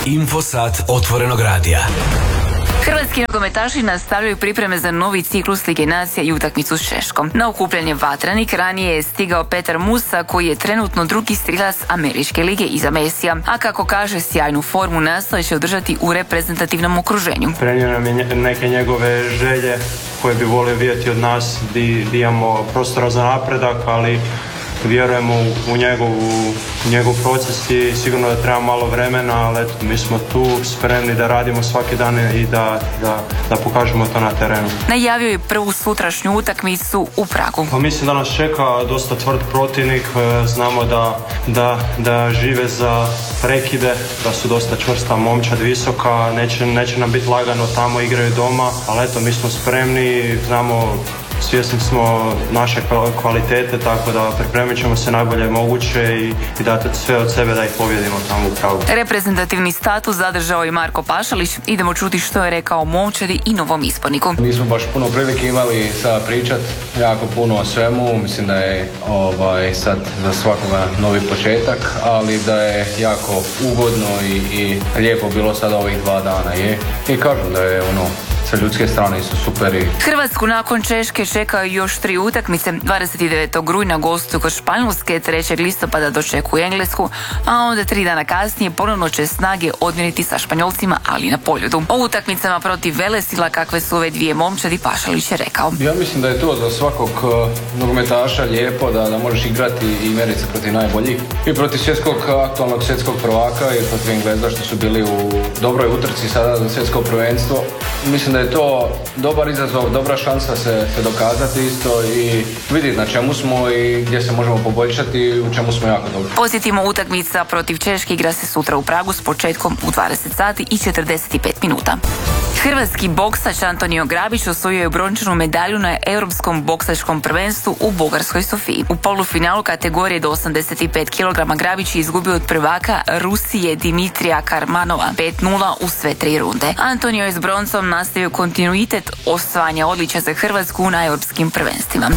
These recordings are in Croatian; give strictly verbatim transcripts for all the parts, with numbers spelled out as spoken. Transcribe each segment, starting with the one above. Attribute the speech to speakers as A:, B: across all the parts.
A: Infosat otvorenog radija.
B: Hrvatski nogometaši nastavljaju pripreme za novi ciklus Lige nacija i utakmicu s Češkom. Na okupljanje Vatranik ranije je stigao Petar Musa, koji je trenutno drugi strilac Američke lige iza Mesija, a kako kaže, sjajnu formu nastoje će održati u reprezentativnom okruženju.
C: Prenio nam je neke njegove želje koje bi volio vidjeti od nas, di, di imamo prostora za napredak, ali vjerujemo u njegov, u njegov proces i sigurno da treba malo vremena, ali eto, mi smo tu spremni da radimo svaki dan i da, da, da pokažemo to na terenu.
B: Najavio je prvu sutrašnju utakmicu u Pragu.
C: Pa mislim da nas čeka dosta tvrd protivnik, znamo da, da, da žive za prekide, da su dosta čvrsta momčad, visoka, neće, neće nam biti lagano, tamo igraju doma, ali eto, mi smo spremni, znamo, svjesni smo naše kvalitete, tako da pripremit ćemo se najbolje moguće i, i dati sve od sebe da ih pobjedimo tamo u Pragu.
B: Reprezentativni status zadržao i Marko Pašalić. Idemo čuti što je rekao o momčadi i novom isporniku.
D: Nismo baš puno prilike imali sada pričat jako puno o svemu. Mislim da je ovaj, sad za svakoga novi početak, ali da je jako ugodno i, i lijepo bilo sada ovih dva dana. Je. I kažem da je ono, sa ljudske strane su superi.
B: Hrvatsku nakon Češke čekaju još tri utakmice. dvadeset devetog rujna gostuju kod Španjolske, trećeg listopada dočekuju Englesku, a onda tri dana kasnije ponovno će snage odmjeriti sa Španjolcima, ali na Poljudu. O utakmicama protiv velesila kakve su ove dvije momčadi Pašalić je rekao.
D: Ja mislim da je to za svakog uh, nogometaša lijepo, da, da možeš igrati i mjeriti se protiv najboljih. I protiv svjetskog aktualnog svjetskog prvaka i protiv Engleza što su bili u dobroj utrci sada za svjetsko prvenstvo. Mislim da je to dobar izazov, dobra šansa se, se dokazati isto i vidjeti na čemu smo i gdje se možemo poboljšati i u čemu smo jako dobri.
B: Podsjetimo, utakmica protiv Češke igra se sutra u Pragu s početkom u dvadeset sati i četrdeset pet minuta. Hrvatski boksač Antonio Grabić osvojio je brončanu medalju na Europskom boksačkom prvenstvu u Bugarskoj Sofiji. U polufinalu kategorije do osamdeset pet kilograma Grabić je izgubio od prvaka Rusije Dimitrija Karmanova pet nula u sve tri runde. Antonio je s broncom nastavio kontinuitet osvajanja odličja za Hrvatsku na europskim prvenstvima.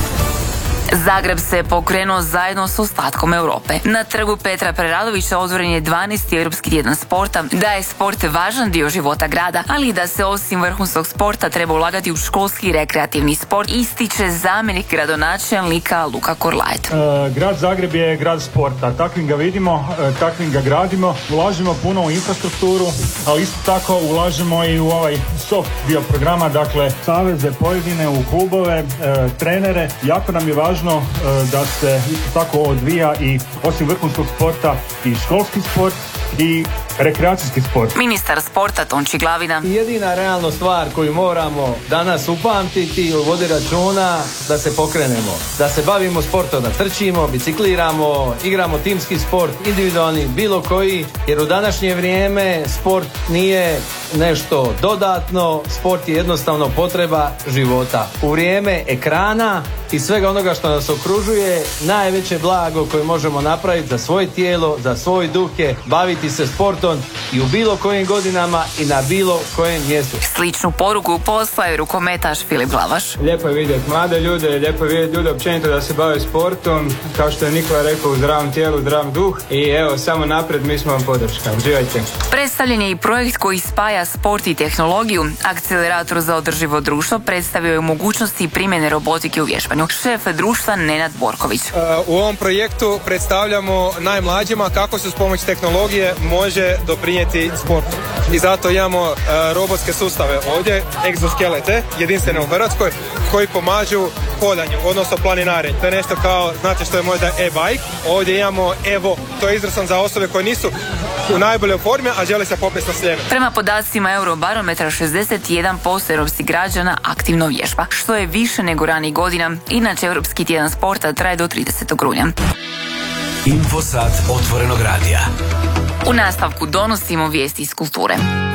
B: Zagreb se pokrenuo zajedno s ostatkom Europe. Na trgu Petra Preradovića otvoren je dvanaesti Europski tjedan sporta. Da je sport važan dio života grada, ali da se osim vrhunskog sporta treba ulagati u školski i rekreativni sport, ističe zamjenik gradonačelnika Luka Korlajt.
E: E, grad Zagreb je grad sporta. Takvim ga vidimo, e, takvim ga gradimo. Ulažemo puno u infrastrukturu, ali isto tako ulažemo i u ovaj soft dio programa, dakle saveze pojedine, u klubove, e, trenere. Jako nam je važno da se isto tako odvija i osim vrhunskog sporta i školski sport i rekreacijski sport.
B: Ministar sporta Tonči Glavina.
F: Jedina realna stvar koju moramo danas upamtiti i vodi računa da se pokrenemo, da se bavimo sportom, da trčimo, bicikliramo, igramo timski sport, individualni, bilo koji, jer u današnje vrijeme sport nije nešto dodatno, sport je jednostavno potreba života. U vrijeme ekrana i svega onoga što nas okružuje, najveće blago koje možemo napraviti za svoje tijelo, za svoj duh je baviti se sportom i u bilo kojim godinama i na bilo kojem mjestu.
B: Sličnu poruku poslao je rukometaš Filip Glavaš.
G: Lijepo je vidjeti mlade ljude, lijepo je vidjeti ljude općenito da se bave sportom, kao što je Nikola rekao, u zdravom tijelu, zdrav duh, i evo, samo napred, mi smo vam podrška. Uživajte.
B: Predstavljen je i projekt koji spaja sport i tehnologiju. Akcelerator za održivo društvo predstavio je mogućnosti primjene robotike u vježbanju. Šef društva Nenad Borković.
H: U ovom projektu predstavljamo najmlađima kako se s pomoć tehnologije može doprinijeti sportu. I zato imamo uh, robotske sustave ovdje, egzoskelete, jedinstvene u Hrvatskoj, koji pomažu hodanju, odnosno planinarenju. To je nešto kao, znate što je možda e-bike, ovdje imamo Evo, to je izrasan za osobe koje nisu u najboljoj formi, a žele se popesti na sljeme.
B: Prema podacima Eurobarometra, šezdeset jedan posto europskih građana aktivno vježba, što je više nego ranijih godina. Inače, Europski tjedan sporta traje do tridesetog rujna.
A: Infosat otvorenog radija.
B: U nastavku donosimo vijesti iz kulture.